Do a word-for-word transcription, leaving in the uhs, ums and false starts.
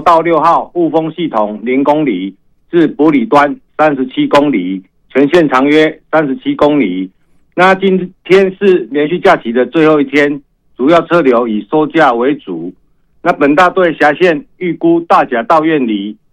到六号雾峰系统零公里，至埔里端三十七公里，全线长约三十七公里。那今天是连续假期的最后一天，主要车流以收假为主。那本大队辖线预估大甲到苑里